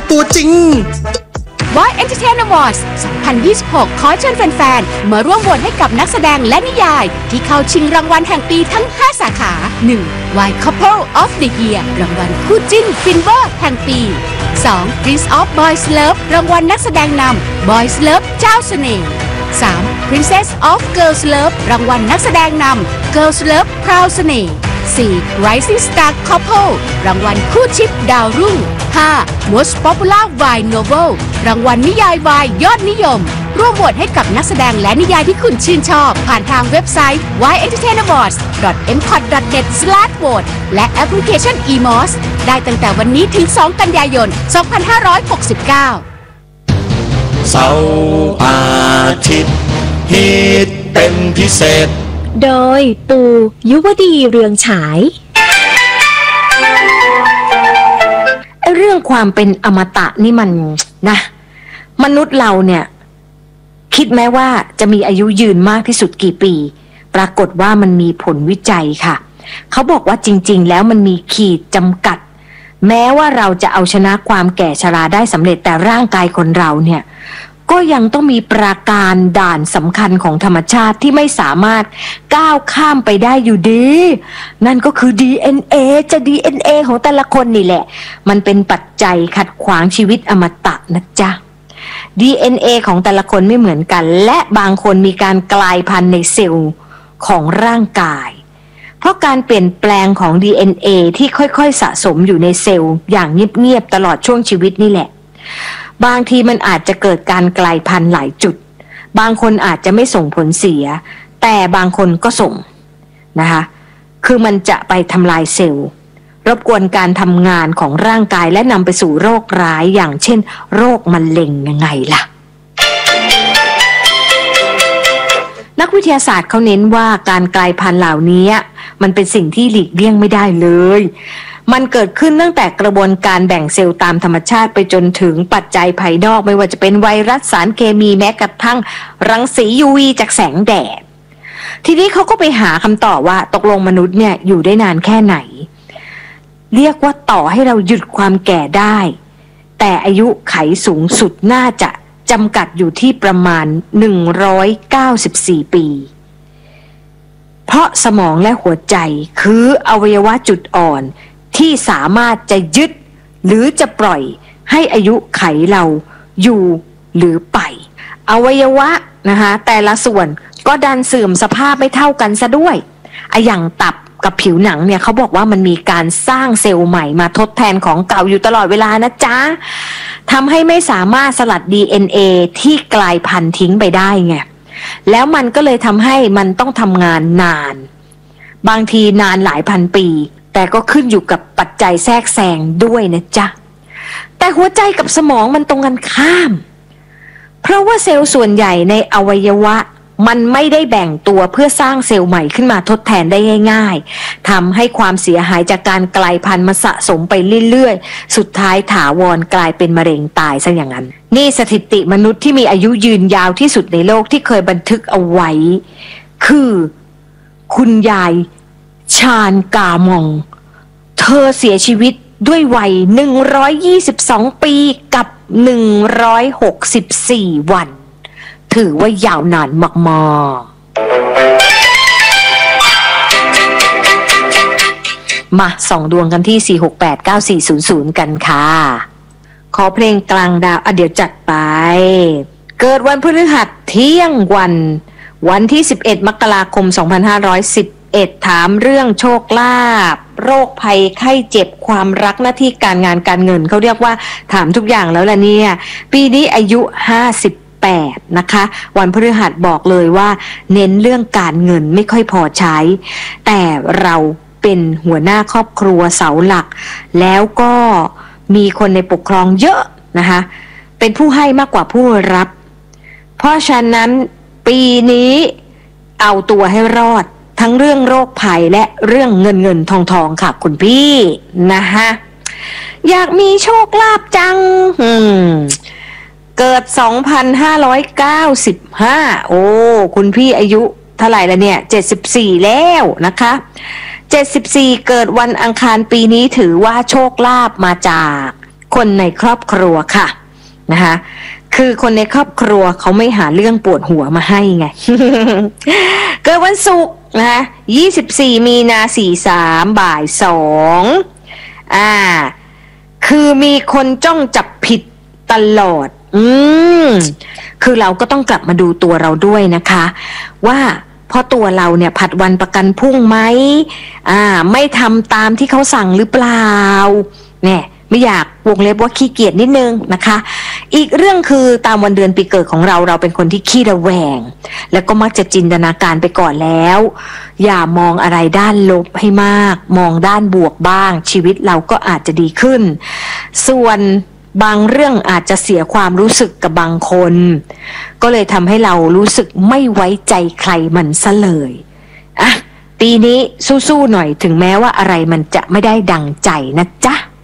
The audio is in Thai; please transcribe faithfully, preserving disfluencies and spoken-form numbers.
ตัวจริง Voice Entertainment Awards สองพันยี่สิบหก ขอเชิญแฟนๆมาร่วมโหวตให้กับนักแสดงและนิยายที่เข้าชิงรางวัลแห่งปีทั้ง ห้า สาขา หนึ่ง Y Couple of the Year รางวัลคู่จิ้นฟินเวอร์แห่งปี สอง Prince of Boys Love รางวัลนักแสดงนำ Boys Love เจ้าเสน่ห์ สาม Princess of Girls Love รางวัลนักแสดงนำ Girls Love พราวเสน่ห์ สี่ Rising Star Couple รางวัลคู่ชิปดาวรุ่ง ห้า Most Popular Y Novel รางวัลนิยายวายยอดนิยมร่วมโหวตให้กับนักแสดงและนิยายที่คุณชื่นชอบผ่านทางเว็บไซต์ วาย เอ็นเตอร์เทน อวอร์ดส์ ดอท เอ็ม คอท ดอท เน็ต สแลช โหวต และแอปพลิเคชัน อี มอส ได้ตั้งแต่วันนี้ถึง สอง กันยายน สองพันห้าร้อยหกสิบเก้าเสาร์อาทิตย์ฮิตเป็นพิเศษโดยปูยุวดีเรืองฉายเรื่องความเป็นอมตะนี่มันนะมนุษย์เราเนี่ยคิดไหมว่าจะมีอายุยืนมากที่สุดกี่ปีปรากฏว่ามันมีผลวิจัยค่ะเขาบอกว่าจริงๆแล้วมันมีขีดจำกัดแม้ว่าเราจะเอาชนะความแก่ชราได้สำเร็จแต่ร่างกายคนเราเนี่ยก็ยังต้องมีปราการด่านสำคัญของธรรมชาติที่ไม่สามารถก้าวข้ามไปได้อยู่ดีนั่นก็คือ ดี เอ็น เอ จะ ดี เอ็น เอ ของแต่ละคนนี่แหละมันเป็นปัจจัยขัดขวางชีวิตอมตะนะจ๊ะ ดี เอ็น เอ ของแต่ละคนไม่เหมือนกันและบางคนมีการกลายพันธุ์ในเซลล์ของร่างกายเพราะการเปลี่ยนแปลงของ ดี เอ็น เอ ที่ค่อยๆสะสมอยู่ในเซลล์อย่างเงียบๆตลอดช่วงชีวิตนี่แหละบางทีมันอาจจะเกิดการกลายพันธุ์หลายจุดบางคนอาจจะไม่ส่งผลเสียแต่บางคนก็ส่งนะคะคือมันจะไปทำลายเซลล์รบกวนการทำงานของร่างกายและนำไปสู่โรคร้ายอย่างเช่นโรคมะเร็งยังไงล่ะนักวิทยาศาสตร์เขาเน้นว่าการกลายพันธุ์เหล่านี้มันเป็นสิ่งที่หลีกเลี่ยงไม่ได้เลยมันเกิดขึ้นตั้งแต่กระบวนการแบ่งเซลล์ตามธรรมชาติไปจนถึงปัจจัยภายนอกไม่ว่าจะเป็นไวรัสสารเคมีแม้กระทั่งรังสี ยู วี จากแสงแดดทีนี้เขาก็ไปหาคำตอบว่าตกลงมนุษย์เนี่ยอยู่ได้นานแค่ไหนเรียกว่าต่อให้เราหยุดความแก่ได้แต่อายุไขสูงสุดน่าจะจำกัดอยู่ที่ประมาณหนึ่งร้อยเก้าสิบสี่ปีเพราะสมองและหัวใจคืออวัยวะจุดอ่อนที่สามารถจะยึดหรือจะปล่อยให้อายุไขเราอยู่หรือไปอวัยวะนะคะแต่ละส่วนก็ดันเสื่อมสภาพไม่เท่ากันซะด้วยไอ้อย่างตับกับผิวหนังเนี่ยเขาบอกว่ามันมีการสร้างเซลล์ใหม่มาทดแทนของเก่าอยู่ตลอดเวลานะจ๊ะทำให้ไม่สามารถสลัด ดี เอ็น เอ ที่กลายพันธุ์ทิ้งไปได้ไงแล้วมันก็เลยทำให้มันต้องทำงานนานบางทีนานหลายพันปีแต่ก็ขึ้นอยู่กับปัจจัยแทรกแซงด้วยนะจ๊ะแต่หัวใจกับสมองมันตรงกันข้ามเพราะว่าเซลล์ส่วนใหญ่ในอวัยวะมันไม่ได้แบ่งตัวเพื่อสร้างเซลล์ใหม่ขึ้นมาทดแทนได้ง่ายๆทำให้ความเสียหายจากการกลายพันธุ์มาสะสมไปเรื่อยๆสุดท้ายถาวรกลายเป็นมะเร็งตายซะอย่างนั้นนี่สถิติมนุษย์ที่มีอายุยืนยาวที่สุดในโลกที่เคยบันทึกเอาไว้คือคุณยายชาญกามองเธอเสียชีวิตด้วยวัยหนึ่งร้อยยี่สิบสองปีกับหนึ่งร้อยหกสิบสี่วันถือว่ายาวนานมากๆมาส่องดวงกันที่สี่ หก แปด เก้า สี่ ศูนย์ ศูนย์กันค่ะขอเพลงกลางดาวอ่ะเดี๋ยวจัดไปเกิดวันพฤหัสเที่ยงวันวันที่สิบเอ็ดมกราคมสองพันห้าร้อยสิบเอ็ดถามเรื่องโชคลาภโรคภัยไข้เจ็บความรักหน้าที่การงานการเงินเขาเรียกว่าถามทุกอย่างแล้วล่ะเนี่ยปีนี้อายุห้าสิบแปดนะคะวันพฤหัสบอกเลยว่าเน้นเรื่องการเงินไม่ค่อยพอใช้แต่เราเป็นหัวหน้าครอบครัวเสาหลักแล้วก็มีคนในปกครองเยอะนะคะเป็นผู้ให้มากกว่าผู้รับเพราะฉะนั้นปีนี้เอาตัวให้รอดทั้งเรื่องโรคภัยและเรื่องเงินเงินทองทองค่ะคุณพี่นะคะอยากมีโชคลาภจังอืมเกิดสองพันห้าร้อยเก้าสิบห้าโอ้คุณพี่อายุเท่าไหร่ละเนี่ยเจ็ดสิบสี่แล้วนะคะเจ็ดสิบสี่เกิดวันอังคารปีนี้ถือว่าโชคลาภมาจากคนในครอบครัวค่ะนะคะคือคนในครอบครัวเขาไม่หาเรื่องปวดหัวมาให้ไง เกิดวันศุกร์นะคะยี่สิบสี่มีนาสี่สามบ่ายสองอ่าคือมีคนจ้องจับผิดตลอดอืมคือเราก็ต้องกลับมาดูตัวเราด้วยนะคะว่าเพราะตัวเราเนี่ยผัดวันประกันพรุ่งไหมอ่าไม่ทำตามที่เขาสั่งหรือเปล่าเนี่ยไม่อยากวงเล็บว่าขี้เกียจนิดนึงนะคะอีกเรื่องคือตามวันเดือนปีเกิดของเราเราเป็นคนที่ขี้ระแวงแล้วก็มักจะจินตนาการไปก่อนแล้วอย่ามองอะไรด้านลบให้มากมองด้านบวกบ้างชีวิตเราก็อาจจะดีขึ้นส่วนบางเรื่องอาจจะเสียความรู้สึกกับบางคนก็เลยทำให้เรารู้สึกไม่ไว้ใจใครมันซะเลยอ่ะปีนี้สู้ๆหน่อยถึงแม้ว่าอะไรมันจะไม่ได้ดังใจนะจ๊ะ